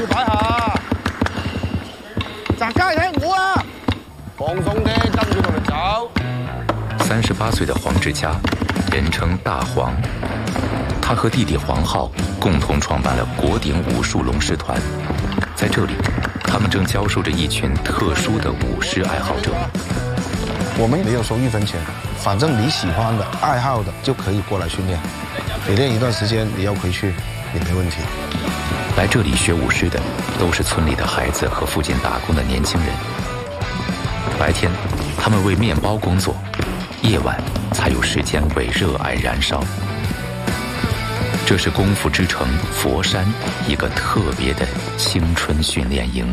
擺下，閘街聽我啊！放鬆啲，跟住佢哋走。 38歲的黃志佳，人稱大黃，他和弟弟黃浩共同創辦了國鼎武術龍獅團。在這裡，他們正教授着一群特殊的武獅愛好者。 我們沒有收1分錢，反正你喜歡的、愛好的就可以過來訓練。你練一段時間，你要回去也沒問題。 來這裡學武獅的都是村裡的孩子和附近打工的年輕人。白天，他們為麵包工作，夜晚才有時間為熱愛燃燒。這是功夫之城佛山一個特別的青春訓練營。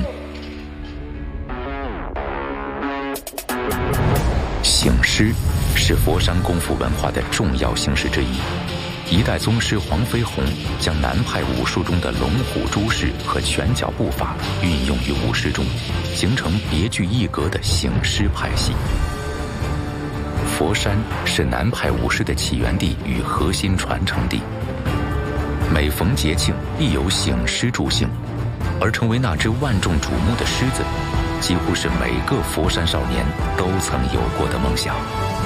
醒獅是佛山功夫文化的重要形式之一。一代宗師黃飛鴻將南派武術中的龍虎諸式和拳腳步法運用於武獅中，形成別具一格的醒獅派系。佛山是南派武獅的起源地與核心傳承地，每逢節慶必有醒獅助興，而成為那隻萬眾矚目的獅子，幾乎是每個佛山少年都曾有過的夢想。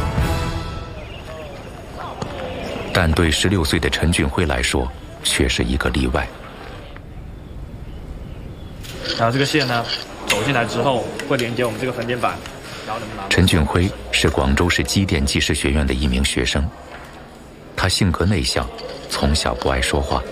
但對16歲的陳俊輝來說，卻是一個例外。 然後這個線呢，走進來之後會連接我們這個分電板。 陳俊輝是廣州市機電技師學院的一名學生，他性格內向，從小不愛說話。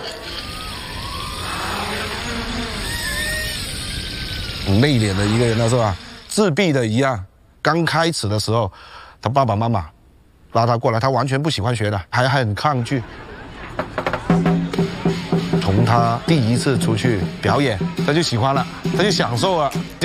內斂的一個人了，是吧？自閉的一樣。剛開始的時候，他爸爸媽媽拉他過來，他完全不喜歡學的，還很抗拒。從他第一次出去表演，他就喜歡了，他就享受了。